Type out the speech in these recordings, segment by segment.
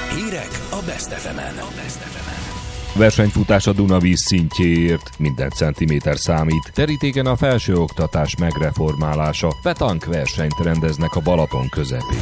Hírek a Best FM-en. Versenyfutás a Dunavíz szintjéért, minden centiméter számít. Terítéken a felsőoktatás megreformálása, petank versenyt rendeznek a Balaton közepén.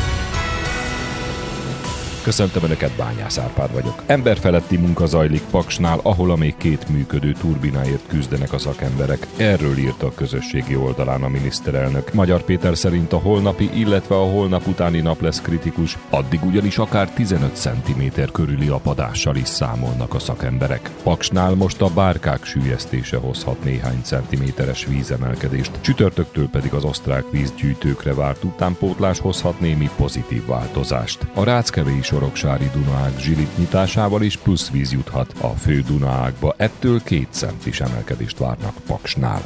Köszöntöm Önöket, Bányász Árpád vagyok. Emberfeletti munka zajlik Paksnál, ahol a még 2 működő turbináért küzdenek a szakemberek. Erről írt a közösségi oldalán a miniszterelnök. Magyar Péter szerint a holnapi, illetve a holnap utáni nap lesz kritikus, addig ugyanis akár 15 cm körüli apadással is számolnak a szakemberek. Paksnál most a bárkák süllyesztése hozhat néhány centiméteres vízemelkedést, csütörtöktől pedig az osztrák vízgyűjtőkre várt utánpótlás hozhat némi pozitív változást. A ráckevei Soroksári Dunaág zsilit nyitásával is plusz víz juthat a fő Dunaágba, ettől 2 centis emelkedést várnak Paksnál.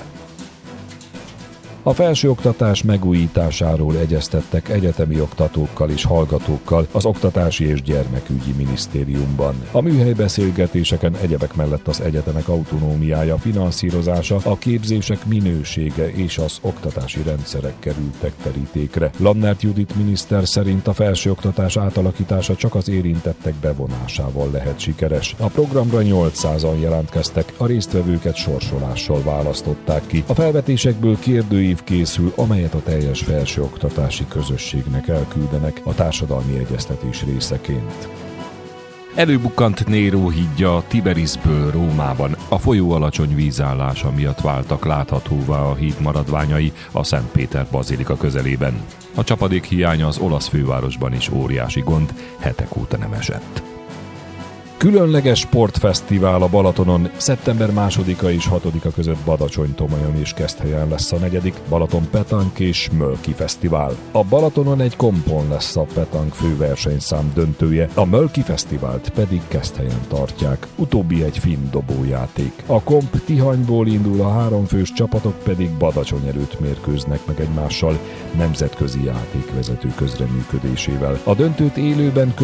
A felsőoktatás megújításáról egyeztettek egyetemi oktatókkal és hallgatókkal az Oktatási és Gyermekügyi Minisztériumban. A műhelybeszélgetéseken egyebek mellett az egyetemek autonómiája, finanszírozása, a képzések minősége és az oktatási rendszerek kerültek terítékre. Lannert Judit miniszter szerint a felsőoktatás átalakítása csak az érintettek bevonásával lehet sikeres. A programra 800-an jelentkeztek, a résztvevőket sorsolással választották ki. A felvetésekből kérdőív készül, amelyet a teljes felsőoktatási közösségnek elküldenek a társadalmi egyeztetés részeként. Előbukkant Néró hídja Tiberisből Rómában. A folyó alacsony vízállása miatt váltak láthatóvá a híd maradványai a Szent Péter bazilika közelében. A csapadék hiánya az olasz fővárosban is óriási gond, hetek óta nem esett. Különleges sportfesztivál a Balatonon. Szeptember 2-a és 6-a között Badacsony-Tomajon és Keszthelyen lesz a 4. Balaton Petank és Mölki Fesztivál. A Balatonon egy kompon lesz a petank főversenyszám döntője, a Mölki Fesztivált pedig Keszthelyen tartják. Utóbbi egy finn dobójáték. A komp Tihanyból indul, a 3 fős csapatok pedig Badacsony előtt mérkőznek meg egymással nemzetközi játékvezető közreműködésével. A döntőt élőben